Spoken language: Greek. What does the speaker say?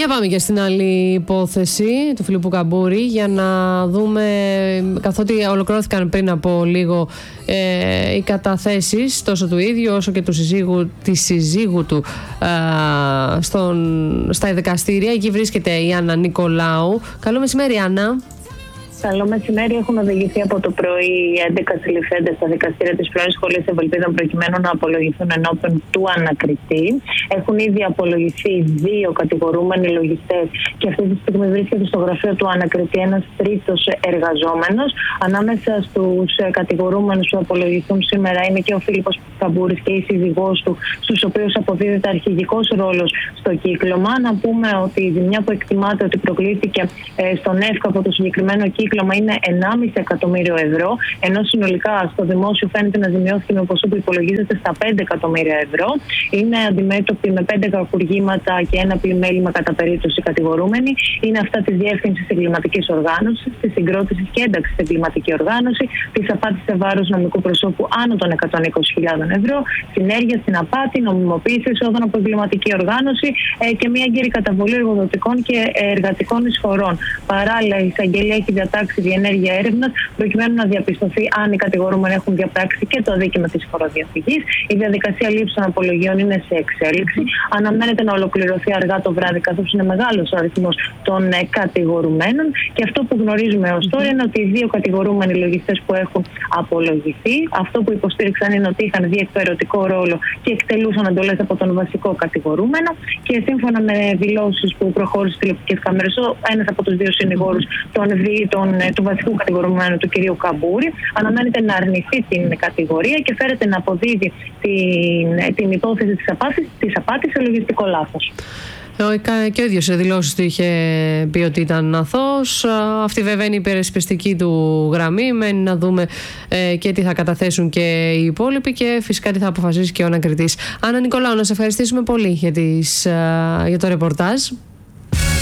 Για πάμε και στην άλλη υπόθεση του Φιλίππου Καμπούρη για να δούμε, καθότι ολοκληρώθηκαν πριν από λίγο οι καταθέσεις τόσο του ίδιου όσο και του της συζύγου του στα δικαστήρια. Εκεί βρίσκεται η Άννα Νικολάου. Καλό μεσημέρι, Άννα. Καλό μεσημέρι. Έχουν οδηγηθεί από το πρωί 11 συλληφθέντες στα δικαστήρια της πρώην Σχολής Ευελπίδων προκειμένου να απολογηθούν ενώπιον του ανακριτή. Έχουν ήδη απολογηθεί 2 κατηγορούμενοι λογιστές και αυτή τη στιγμή βρίσκεται στο γραφείο του ανακριτή ένας τρίτος εργαζόμενος. Ανάμεσα στους κατηγορούμενους που απολογηθούν σήμερα είναι και ο Φίλιππος Καμπούρης και η σύζυγός του, στους οποίους αποδίδεται αρχηγικός ρόλος στο κύκλωμα. Να πούμε ότι η ζημιά που εκτιμάται ότι προκλήθηκε στον ΕΦΚ από το συγκεκριμένο κύκλωμα είναι 1,5 εκατομμύριο ευρώ, ενώ συνολικά στο δημόσιο φαίνεται να ζημιώθηκε με ποσό που υπολογίζεται στα 5 εκατομμύρια ευρώ. Είναι αντιμέτωποι με 5 κακουργήματα και 1 πλημέλημα κατά περίπτωση κατηγορούμενοι. Είναι αυτά της διεύθυνσης εγκληματικής οργάνωσης, της συγκρότησης και ένταξης στην εγκληματική οργάνωση, της απάτης σε βάρος νομικού προσώπου άνω των 120.000 ευρώ, συνέργεια στην απάτη, νομιμοποίηση εισόδων από εγκληματική οργάνωση και μια έγκαιρη καταβολή εργοδοτικών και εργατικών εισφορών. Παράλληλα, η εισαγγελία έχει διατάξει διενέργεια έρευνας προκειμένου να διαπιστωθεί αν οι κατηγορούμενοι έχουν διαπράξει και το αδίκημα της φοροδιαφυγής. Η διαδικασία λήψης των απολογιών είναι σε εξέλιξη. Αναμένεται να ολοκληρωθεί αργά το βράδυ, καθώς είναι μεγάλος ο αριθμός των κατηγορουμένων. Και αυτό που γνωρίζουμε ως τώρα είναι ότι οι 2 κατηγορούμενοι λογιστές που έχουν απολογηθεί, αυτό που υποστήριξαν είναι ότι είχαν διεκπαιρωτικό ρόλο και εκτελούσαν εντολές από τον βασικό κατηγορούμενο. Και σύμφωνα με δηλώσεις που προχώρησε στις τηλεοπτικές κάμερες, ένας από τους 2 συνηγόρους του βασικού κατηγορουμένου, του κυρίου Καμπούρη, αναμένεται να αρνηθεί την κατηγορία και φέρεται να αποδίδει την υπόθεση της απάτης σε λογιστικό λάθος. Και ο ίδιος σε δηλώσεις του είχε πει ότι ήταν αθώος. Αυτή βέβαια είναι η υπερασπιστική του γραμμή. Μένει να δούμε και τι θα καταθέσουν και οι υπόλοιποι και φυσικά τι θα αποφασίσει και ο ανακριτής. Άννα Νικολάου, να σε ευχαριστήσουμε πολύ για το ρεπορτάζ.